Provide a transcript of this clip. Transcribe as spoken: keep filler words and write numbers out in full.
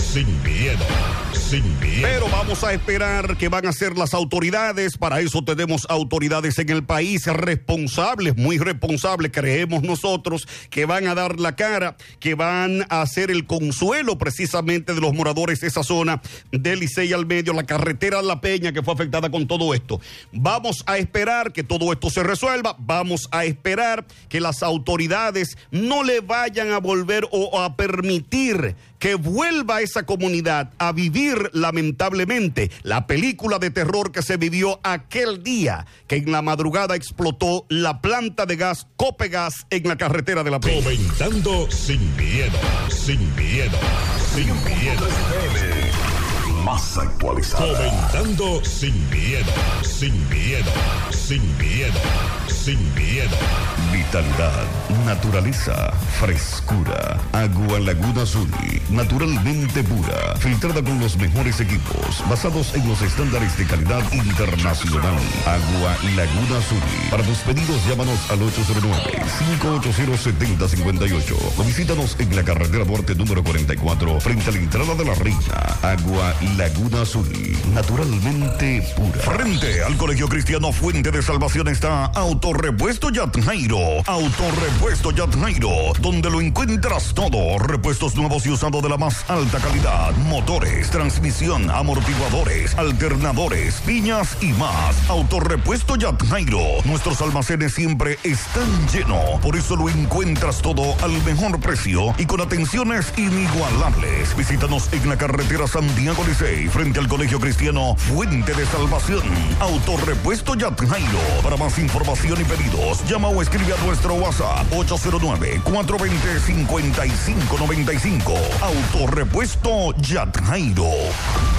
sin miedo, sin miedo. Pero vamos a esperar qué van a hacer las autoridades. Para eso tenemos autoridades en el país responsables, muy responsables, creemos nosotros, que van a dar la cara, que van a hacer el consuelo precisamente de los moradores de esa zona de Licey al Medio, la carretera La Peña, que fue afectada con todo esto. Vamos a esperar que todo esto se resuelva, vamos a esperar que las autoridades no le vayan a volver o a permitir que vuelva esa comunidad a vivir lamentablemente la película de terror que se vivió aquel día que en la madrugada explotó la planta de gas Copegas en la carretera de La Peña. Comentando sin miedo, sin miedo, sin miedo. Más actualizada. Comentando sin miedo, sin miedo, sin miedo, sin miedo. Vitalidad, naturaleza, frescura. Agua Laguna Azul, naturalmente pura, filtrada con los mejores equipos, basados en los estándares de calidad internacional. Agua Laguna Azul. Para tus pedidos, llámanos al ocho cero nueve, cinco ocho cero, siete cero cinco ocho o visítanos en la carretera Duarte número cuarenta y cuatro, frente a la entrada de La Reina. Agua Laguna Azul, naturalmente pura. Frente al Colegio Cristiano Fuente de Salvación está Autorepuesto Yatnairo. Autorepuesto Yatnairo, donde lo encuentras todo. Repuestos nuevos y usados de la más alta calidad. Motores, transmisión, amortiguadores, alternadores, piñas y más. Autorepuesto Yatnairo. Nuestros almacenes siempre están llenos. Por eso lo encuentras todo al mejor precio y con atenciones inigualables. Visítanos en la carretera Santiago Licey, frente al Colegio Cristiano Fuente de Salvación. Autorepuesto Yatnairo. Para más información y pedidos, llama o escribe a nuestro WhatsApp ocho cero nueve, cuatro dos cero, cinco cinco nueve cinco. Autorepuesto Yatnairo.